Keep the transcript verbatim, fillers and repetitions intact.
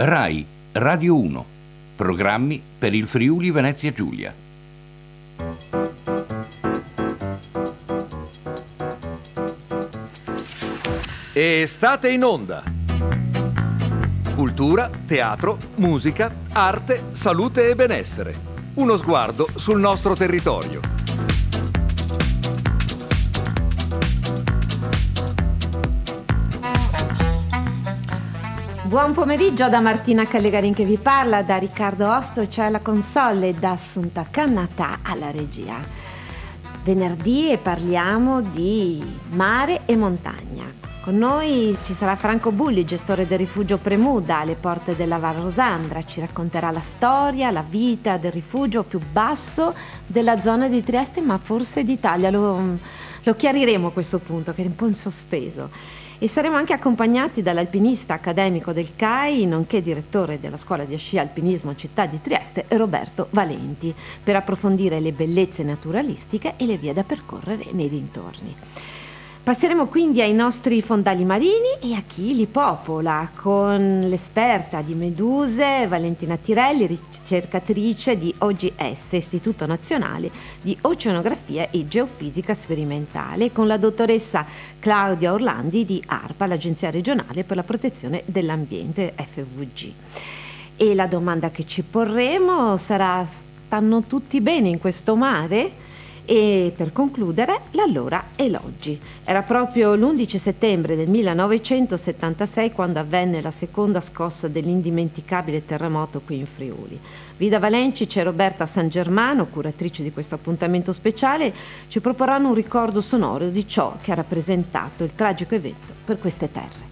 Rai Radio uno. Programmi per il Friuli Venezia Giulia. E state in onda. Cultura, teatro, musica, arte, salute e benessere. Uno sguardo sul nostro territorio. Buon pomeriggio da Martina Callegarin che vi parla, da Riccardo Osto, cioè alla console, e da Assunta Cannatà alla regia. Venerdì e parliamo di mare e montagna. Con noi ci sarà Franco Bulli, gestore del rifugio Premuda alle porte della Val Rosandra. Ci racconterà la storia, la vita del rifugio più basso della zona di Trieste, ma forse d'Italia. Lo, lo chiariremo a questo punto, che è un po' in sospeso. E saremo anche accompagnati dall'alpinista accademico del C A I, nonché direttore della scuola di sci alpinismo Città di Trieste, Roberto Valenti, per approfondire le bellezze naturalistiche e le vie da percorrere nei dintorni. Passeremo quindi ai nostri fondali marini e a chi li popola, con l'esperta di meduse Valentina Tirelli, ricercatrice di O G S, Istituto Nazionale di Oceanografia e Geofisica Sperimentale, e con la dottoressa Claudia Orlandi di ARPA, l'Agenzia regionale per la protezione dell'ambiente F V G. E la domanda che ci porremo sarà: stanno tutti bene in questo mare? E per concludere, l'allora e l'oggi. Era proprio l'undici settembre del millenovecentosettantasei quando avvenne la seconda scossa dell'indimenticabile terremoto qui in Friuli. Vida Valencic e Roberta San Germano, curatrici di questo appuntamento speciale, ci proporranno un ricordo sonoro di ciò che ha rappresentato il tragico evento per queste terre.